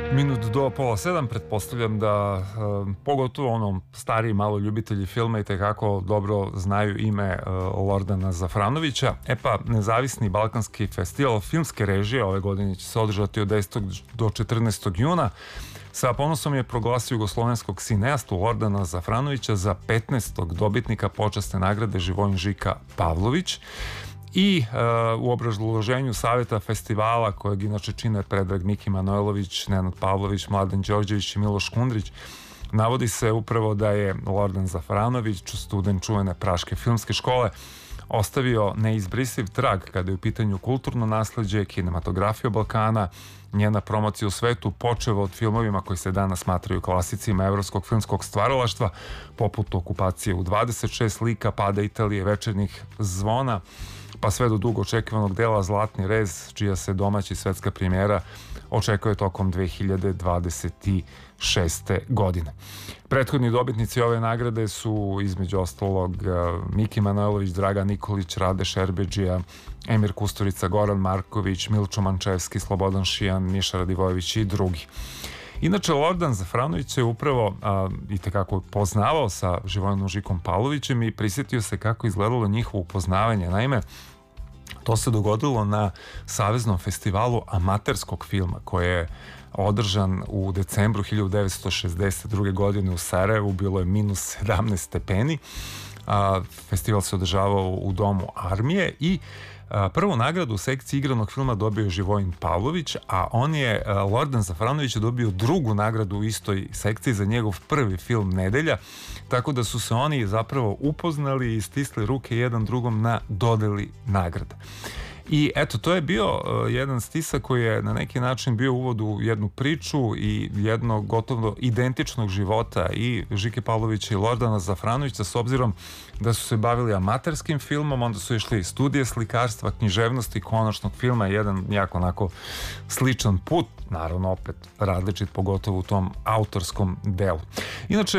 Minut do pola 7, pretpostavljam da pogotovo onom stariji malo ljubitelji filma i tekako dobro znaju ime Lordana Zafranovića. E pa, Nezavisni balkanski festival filmske režije ove godine će se održati od 10. do 14. juna. Sa ponosom je proglasio jugoslovenskog sineastu Lordana Zafranovića za 15. dobitnika počasne nagrade Živojin Žika Pavlović. I u obrazloženju savjeta festivala, kojeg inače čine Predrag Miki Manojlović, Nenad Pavlović, Mladen Đorđević i Miloš Kundrić, navodi se upravo da je Lordan Zafranović, student čuvene Praške filmske škole, ostavio neizbrisiv trag kada je u pitanju kulturno nasleđe, kinematografija Balkana, njena promocija u svetu, počeva od filmovima koji se danas smatraju klasicima evropskog filmskog stvaralaštva, poput Okupacije u 26 lika, Pada Italije, Večernjih zvona, pa sve do dugo očekivanog dela Zlatni rez, čija se domaća i svetska premijera očekuje tokom 2026. godine. Prethodni dobitnici ove nagrade su između ostalog Miki Manojlović, Dragan Nikolić, Rade Šerbedžija, Emir Kusturica, Goran Marković, Milčo Mančevski, Slobodan Šijan, Miša Radivojević i drugi. Inače, Lordan Zafranović je upravo i tekako poznavao sa Živojinom Žikom Pavlovićem i prisjetio se kako izgledalo njihovo upoznavanje. Naime, to se dogodilo na Saveznom festivalu amaterskog filma koji je održan u decembru 1962. godine u Sarajevu. Bilo je minus 17 stepeni. Festival se održavao u Domu armije i prvu nagradu u sekciji igranog filma dobio je Živojin Pavlović, a Lordan Zafranović je dobio drugu nagradu u istoj sekciji za njegov prvi film Nedelja, tako da su se oni zapravo upoznali i stisli ruke jedan drugom na dodeli nagrada. I eto, to je bio jedan stisak koji je na neki način bio uvod u jednu priču i jednog gotovo identičnog života i Žike Pavlovića i Lordana Zafranovića, s obzirom da su se bavili amaterskim filmom, onda su išli studije slikarstva, književnosti, konačnog filma, jedan jako onako sličan put, naravno opet različit, pogotovo u tom autorskom delu. Inače,